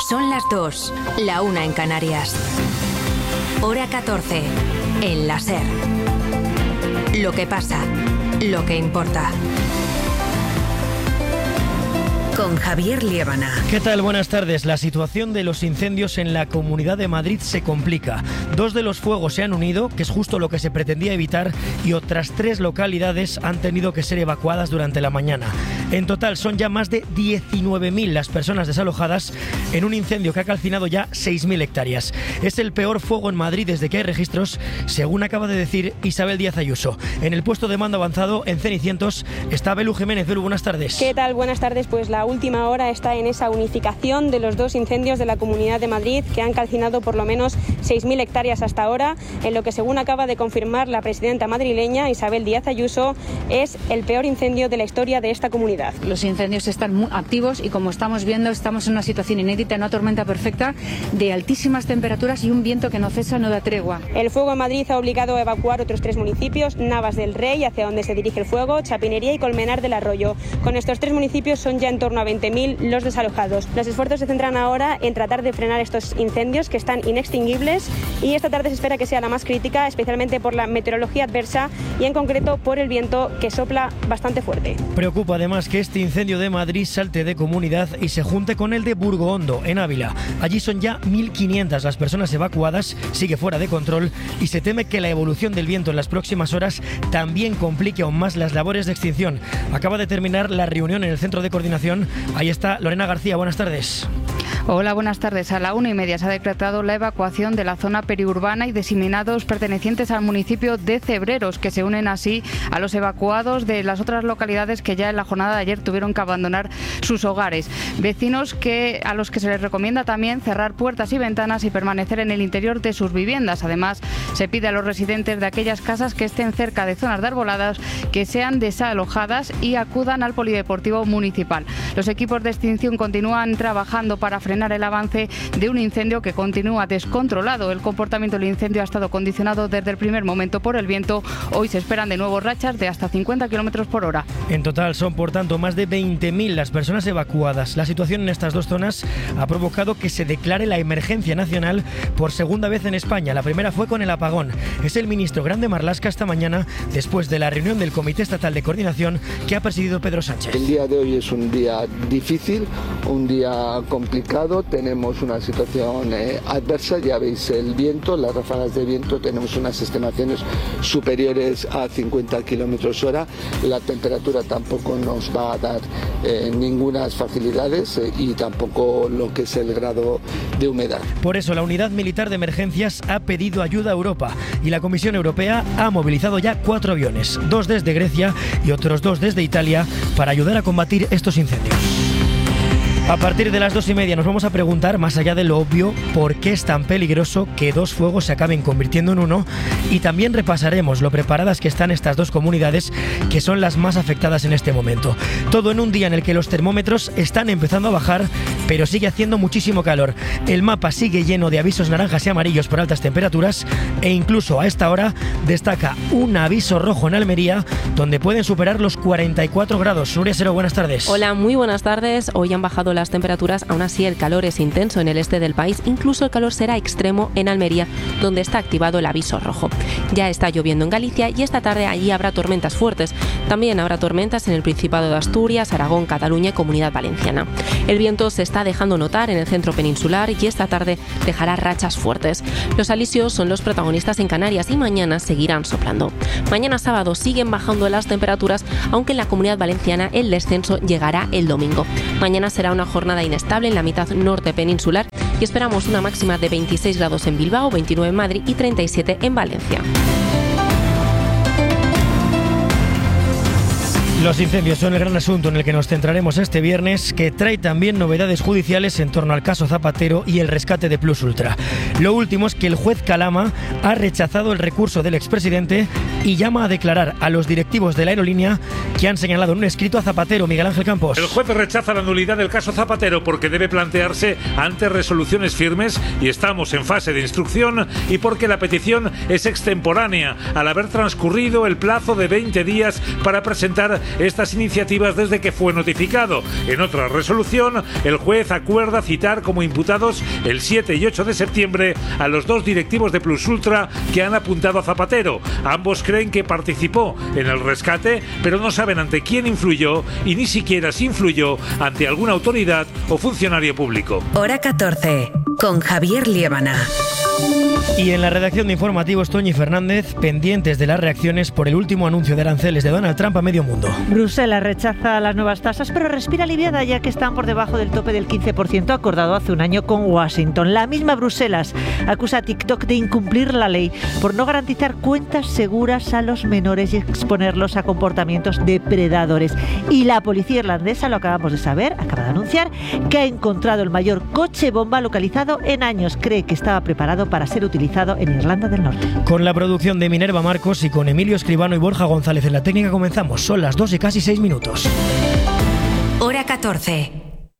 Son las 2, la 1 en Canarias. Hora 14, en la SER. Lo que pasa, lo que importa. Con Javier Liébana. ¿Qué tal? Buenas tardes. La situación de los incendios en la Comunidad de Madrid se complica. 2 de los fuegos se han unido, que es justo lo que se pretendía evitar, y otras 3 localidades han tenido que ser evacuadas durante la mañana. En total son ya más de 19.000 las personas desalojadas en un incendio que ha calcinado ya 6.000 hectáreas. Es el peor fuego en Madrid desde que hay registros, según acaba de decir Isabel Díaz Ayuso. En el puesto de mando avanzado, en Cenicientos, está Belu Jiménez. Belu, buenas tardes. ¿Qué tal? Buenas tardes. Pues la última hora está en esa unificación de los 2 incendios de la Comunidad de Madrid que han calcinado por lo menos 6.000 hectáreas hasta ahora, en lo que, según acaba de confirmar la presidenta madrileña Isabel Díaz Ayuso, es el peor incendio de la historia de esta comunidad. Los incendios están muy activos y, como estamos viendo, estamos en una situación inédita, una tormenta perfecta de altísimas temperaturas y un viento que no cesa, no da tregua. El fuego en Madrid ha obligado a evacuar otros 3 municipios: Navas del Rey, hacia donde se dirige el fuego, Chapinería y Colmenar del Arroyo. Con estos 3 municipios son ya en torno a 20.000 los desalojados. Los esfuerzos se centran ahora en tratar de frenar estos incendios que están inextinguibles, y esta tarde se espera que sea la más crítica, especialmente por la meteorología adversa y en concreto por el viento que sopla bastante fuerte. Preocupa además que este incendio de Madrid salte de comunidad y se junte con el de Burgohondo, en Ávila. Allí son ya 1.500 las personas evacuadas, sigue fuera de control y se teme que la evolución del viento en las próximas horas también complique aún más las labores de extinción. Acaba de terminar la reunión en el centro de coordinación. Ahí está Lorena García, buenas tardes. Hola, buenas tardes. A la 1:30 se ha decretado la evacuación de la zona periurbana y diseminados pertenecientes al municipio de Cebreros, que se unen así a los evacuados de las otras localidades que ya en la jornada de ayer tuvieron que abandonar sus hogares. Vecinos a los que se les recomienda también cerrar puertas y ventanas y permanecer en el interior de sus viviendas. Además, se pide a los residentes de aquellas casas que estén cerca de zonas de arboladas que sean desalojadas y acudan al polideportivo municipal. Los equipos de extinción continúan trabajando para frenar el avance de un incendio que continúa descontrolado. El comportamiento del incendio ha estado condicionado desde el primer momento por el viento. Hoy se esperan de nuevo rachas de hasta 50 km por hora. En total son, por tanto, más de 20.000 las personas evacuadas. La situación en estas 2 zonas ha provocado que se declare la emergencia nacional por segunda vez en España. La primera fue con el apagón. Es el ministro Grande Marlaska esta mañana, después de la reunión del Comité Estatal de Coordinación que ha presidido Pedro Sánchez. El día de hoy es un día difícil, un día complicado. Tenemos una situación adversa, ya veis el viento, las ráfagas de viento, tenemos unas estimaciones superiores a 50 km hora. La temperatura tampoco nos va a dar ninguna facilidades y tampoco lo que es el grado de humedad. Por eso la Unidad Militar de Emergencias ha pedido ayuda a Europa y la Comisión Europea ha movilizado ya 4 aviones, 2 desde Grecia y otros 2 desde Italia, para ayudar a combatir estos incendios. A partir de las 2:30 nos vamos a preguntar, más allá de lo obvio, por qué es tan peligroso que 2 fuegos se acaben convirtiendo en uno, y también repasaremos lo preparadas que están estas 2 comunidades que son las más afectadas en este momento. Todo en un día en el que los termómetros están empezando a bajar, pero sigue haciendo muchísimo calor. El mapa sigue lleno de avisos naranjas y amarillos por altas temperaturas, e incluso a esta hora destaca un aviso rojo en Almería, donde pueden superar los 44 grados. Nuria Sero, buenas tardes. Hola, muy buenas tardes. Hoy han bajado las temperaturas, aún así el calor es intenso en el este del país. Incluso el calor será extremo en Almería, donde está activado el aviso rojo. Ya está lloviendo en Galicia y esta tarde allí habrá tormentas fuertes. También habrá tormentas en el Principado de Asturias, Aragón, Cataluña y Comunidad Valenciana. El viento se está dejando notar en el centro peninsular y esta tarde dejará rachas fuertes. Los alisios son los protagonistas en Canarias y mañana seguirán soplando. Mañana sábado siguen bajando las temperaturas, aunque en la Comunidad Valenciana el descenso llegará el domingo. Mañana será una jornada inestable en la mitad norte peninsular y esperamos una máxima de 26 grados en Bilbao, 29 en Madrid y 37 en Valencia. Los incendios son el gran asunto en el que nos centraremos este viernes, que trae también novedades judiciales en torno al caso Zapatero y el rescate de Plus Ultra. Lo último es que el juez Calama ha rechazado el recurso del expresidente y llama a declarar a los directivos de la aerolínea que han señalado en un escrito a Zapatero. Miguel Ángel Campos. El juez rechaza la nulidad del caso Zapatero porque debe plantearse ante resoluciones firmes y estamos en fase de instrucción, y porque la petición es extemporánea al haber transcurrido el plazo de 20 días para presentar estas iniciativas desde que fue notificado. En otra resolución, el juez acuerda citar como imputados el 7 y 8 de septiembre a los 2 directivos de Plus Ultra que han apuntado a Zapatero. Ambos creen que participó en el rescate, pero no saben ante quién influyó y ni siquiera si influyó ante alguna autoridad o funcionario público. Hora 14, con Javier Liébana. Y en la redacción de informativos, Toñi Fernández, pendientes de las reacciones por el último anuncio de aranceles de Donald Trump a medio mundo. Bruselas rechaza las nuevas tasas, pero respira aliviada ya que están por debajo del tope del 15% acordado hace un año con Washington. La misma Bruselas acusa a TikTok de incumplir la ley por no garantizar cuentas seguras a los menores y exponerlos a comportamientos depredadores. Y la policía irlandesa, lo acabamos de saber, acaba de anunciar que ha encontrado el mayor coche bomba localizado en años. Cree que estaba preparado para ser utilizado en Irlanda del Norte. Con la producción de Minerva Marcos y con Emilio Escribano y Borja González en la técnica comenzamos. Son las 2 y casi 6 minutos. Hora 14.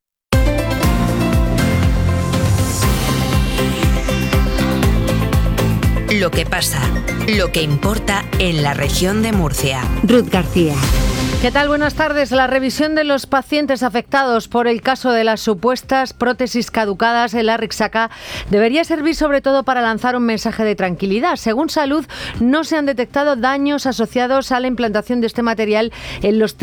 Lo que pasa, lo que importa en la región de Murcia. Ruth García. ¿Qué tal? Buenas tardes. La revisión de los pacientes afectados por el caso de las supuestas prótesis caducadas en la Rixaca debería servir sobre todo para lanzar un mensaje de tranquilidad. Según Salud, no se han detectado daños asociados a la implantación de este material en los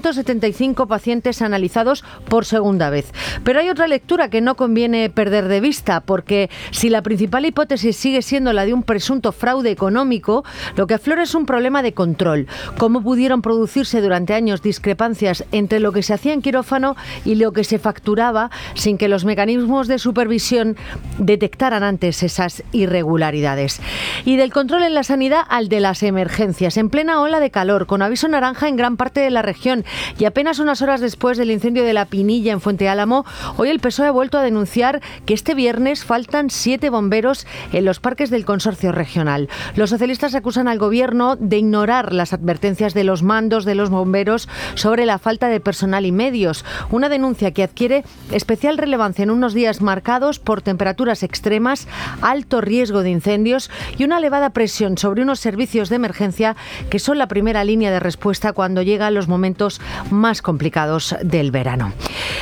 375 pacientes analizados por segunda vez. Pero hay otra lectura que no conviene perder de vista, porque si la principal hipótesis sigue siendo la de un presunto fraude económico, lo que aflora es un problema de control. ¿Cómo pudieron producirse durante años discrepancias entre lo que se hacía en quirófano y lo que se facturaba sin que los mecanismos de supervisión detectaran antes esas irregularidades? Y del control en la sanidad al de las emergencias, en plena ola de calor, con aviso naranja en gran parte de la región y apenas unas horas después del incendio de La Pinilla en Fuente Álamo, hoy el PSOE ha vuelto a denunciar que este viernes faltan 7 bomberos en los parques del consorcio regional. Los socialistas acusan al gobierno de ignorar las advertencias de los mandos de los bomberos sobre la falta de personal y medios. Una denuncia que adquiere especial relevancia en unos días marcados por temperaturas extremas, alto riesgo de incendios y una elevada presión sobre unos servicios de emergencia que son la primera línea de respuesta cuando llegan los momentos más complicados del verano.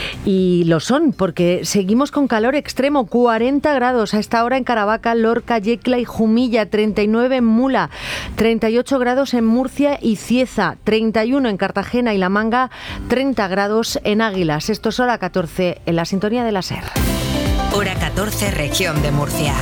Y lo son, porque seguimos con calor extremo, 40 grados a esta hora en Caravaca, Lorca, Yecla y Jumilla, 39 en Mula, 38 grados en Murcia y Cieza, 31 en Cartagena y La Manga, 30 grados en Águilas. Esto es Hora 14 en la sintonía de la SER. Hora 14, región de Murcia.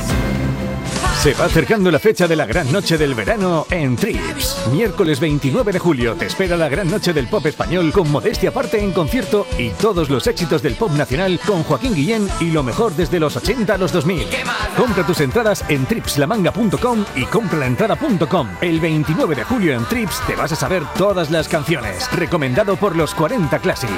Se va acercando la fecha de la gran noche del verano en Trips. Miércoles 29 de julio te espera la gran noche del pop español con Modestia Aparte en concierto y todos los éxitos del pop nacional con Joaquín Guillén y lo mejor desde los 80 a los 2000. Compra tus entradas en tripslamanga.com y compralaentrada.com. El 29 de julio en Trips te vas a saber todas las canciones. Recomendado por los 40 Classic.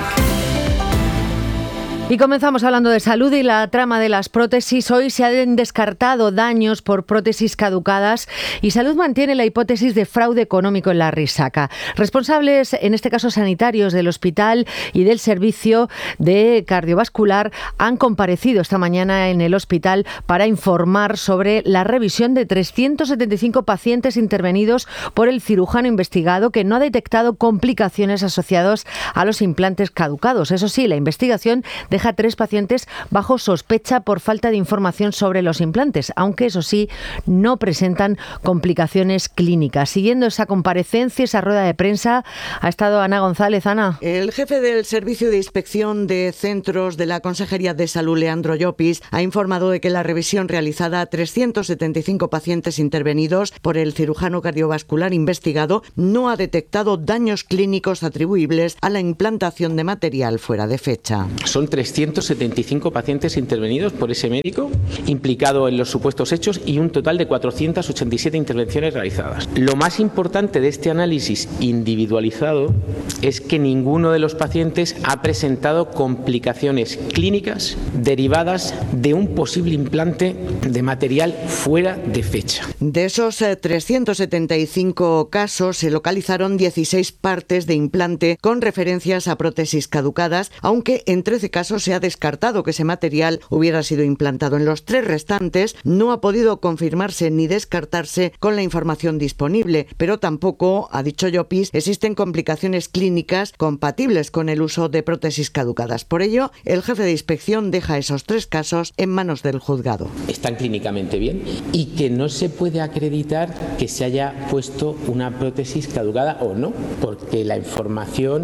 Y comenzamos hablando de salud y la trama de las prótesis. Hoy se han descartado daños por prótesis caducadas y Salud mantiene la hipótesis de fraude económico en la Rixaca. Responsables, en este caso sanitarios del hospital y del servicio de cardiovascular, han comparecido esta mañana en el hospital para informar sobre la revisión de 375 pacientes intervenidos por el cirujano investigado que no ha detectado complicaciones asociadas a los implantes caducados. Eso sí, la investigación deja a 3 pacientes bajo sospecha por falta de información sobre los implantes, aunque eso sí, no presentan complicaciones clínicas. Siguiendo esa comparecencia, esa rueda de prensa, ha estado Ana González. Ana. El jefe del Servicio de Inspección de Centros de la Consejería de Salud, Leandro Llopis, ha informado de que la revisión realizada a 375 pacientes intervenidos por el cirujano cardiovascular investigado no ha detectado daños clínicos atribuibles a la implantación de material fuera de fecha. Son 375 pacientes intervenidos por ese médico implicado en los supuestos hechos y un total de 487 intervenciones realizadas. Lo más importante de este análisis individualizado es que ninguno de los pacientes ha presentado complicaciones clínicas derivadas de un posible implante de material fuera de fecha. De esos 375 casos se localizaron 16 partes de implante con referencias a prótesis caducadas, aunque en 13 casos casos se ha descartado que ese material hubiera sido implantado. En los 3 restantes no ha podido confirmarse ni descartarse con la información disponible, pero tampoco, ha dicho Llopis, existen complicaciones clínicas compatibles con el uso de prótesis caducadas. Por ello, el jefe de inspección deja esos 3 casos en manos del juzgado. Están clínicamente bien y que no se puede acreditar que se haya puesto una prótesis caducada o no, porque la información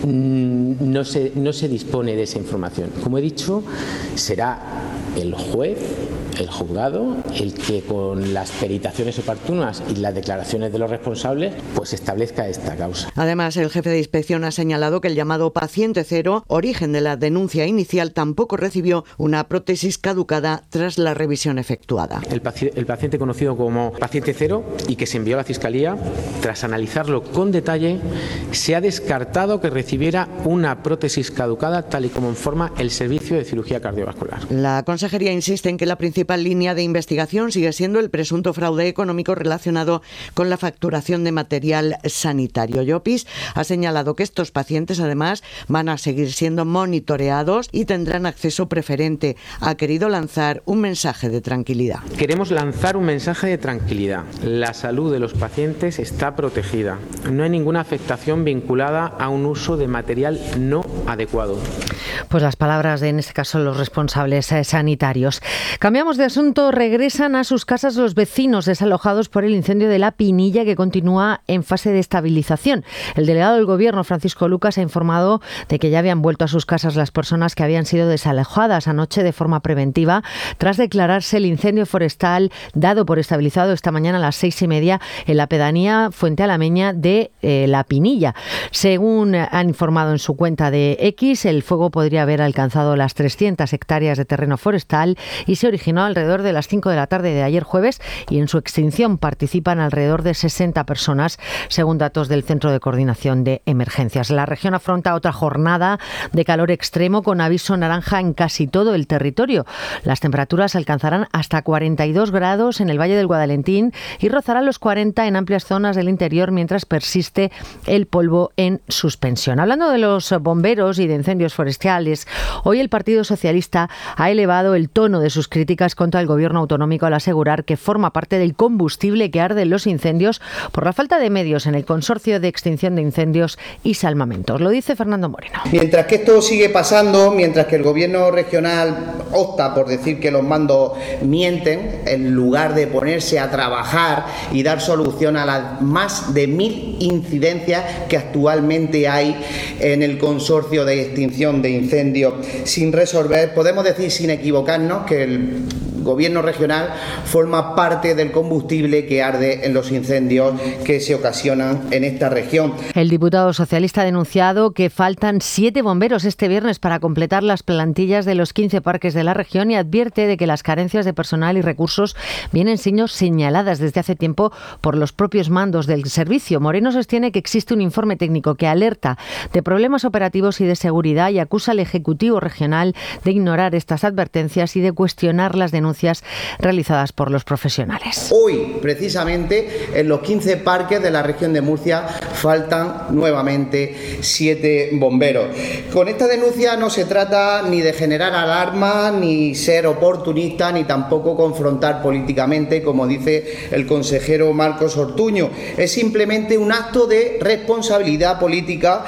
no se dispone de esa información. Como he dicho, será el juez, el juzgado, el que con las peritaciones oportunas y las declaraciones de los responsables pues establezca esta causa. Además, el jefe de inspección ha señalado que el llamado paciente cero, origen de la denuncia inicial, tampoco recibió una prótesis caducada tras la revisión efectuada. El paciente conocido como paciente cero y que se envió a la Fiscalía, tras analizarlo con detalle, se ha descartado que recibiera una prótesis caducada tal y como informa el Servicio de Cirugía Cardiovascular. La Consejería insiste en que la principal línea de investigación sigue siendo el presunto fraude económico relacionado con la facturación de material sanitario. Llopis ha señalado que estos pacientes además van a seguir siendo monitoreados y tendrán acceso preferente. Ha querido lanzar un mensaje de tranquilidad. Queremos lanzar un mensaje de tranquilidad. La salud de los pacientes está protegida. No hay ninguna afectación vinculada a un uso de material no adecuado. Pues las palabras de, en este caso, los responsables sanitarios. Cambiamos de asunto. Regresan a sus casas los vecinos desalojados por el incendio de La Pinilla, que continúa en fase de estabilización. El delegado del Gobierno, Francisco Lucas, ha informado de que ya habían vuelto a sus casas las personas que habían sido desalojadas anoche de forma preventiva, tras declararse el incendio forestal dado por estabilizado esta mañana a las 6:30 en la pedanía Fuente Alameña de La Pinilla. Según han informado en su cuenta de X, el fuego podría haber alcanzado las 300 hectáreas de terreno forestal y se originó alrededor de las 5 de la tarde de ayer jueves, y en su extinción participan alrededor de 60 personas, según datos del Centro de Coordinación de Emergencias. La región afronta otra jornada de calor extremo con aviso naranja en casi todo el territorio. Las temperaturas alcanzarán hasta 42 grados en el Valle del Guadalentín y rozarán los 40 en amplias zonas del interior, mientras persiste el polvo en suspensión. Hablando de los bomberos y de incendios forestales, hoy el Partido Socialista ha elevado el tono de sus críticas contra el Gobierno autonómico al asegurar que forma parte del combustible que arde en los incendios por la falta de medios en el Consorcio de Extinción de Incendios y Salvamentos. Lo dice Fernando Moreno. Mientras que esto sigue pasando, mientras que el Gobierno regional opta por decir que los mandos mienten, en lugar de ponerse a trabajar y dar solución a las más de 1000 incidencias que actualmente hay en el Consorcio de Extinción de Incendios sin resolver, podemos decir sin equivocarnos que el Gobierno regional forma parte del combustible que arde en los incendios que se ocasionan en esta región. El diputado socialista ha denunciado que faltan 7 bomberos este viernes para completar las plantillas de los 15 parques de la región y advierte de que las carencias de personal y recursos vienen siendo señaladas desde hace tiempo por los propios mandos del servicio. Moreno sostiene que existe un informe técnico que alerta de problemas operativos y de seguridad y acusa al Ejecutivo regional de ignorar estas advertencias y de cuestionar las denuncias realizadas por los profesionales. Hoy, precisamente, en los 15 parques de la región de Murcia faltan nuevamente 7 bomberos. Con esta denuncia no se trata ni de generar alarma, ni ser oportunista, ni tampoco confrontar políticamente, como dice el consejero Marcos Ortuño. Es simplemente un acto de responsabilidad política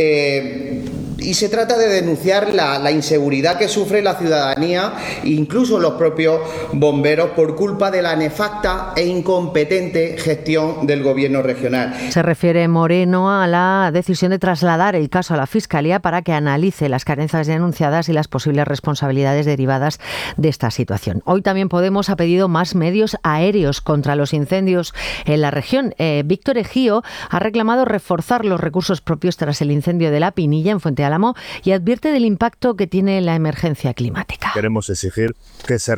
y se trata de denunciar la inseguridad que sufre la ciudadanía, incluso los propios bomberos, por culpa de la nefasta e incompetente gestión del Gobierno regional. Se refiere Moreno a la decisión de trasladar el caso a la Fiscalía para que analice las carencias denunciadas y las posibles responsabilidades derivadas de esta situación. Hoy también Podemos ha pedido más medios aéreos contra los incendios en la región. Víctor Ejío ha reclamado reforzar los recursos propios tras el incendio de La Pinilla en Fuente Álamo y advierte del impacto que tiene la emergencia climática. Queremos exigir que se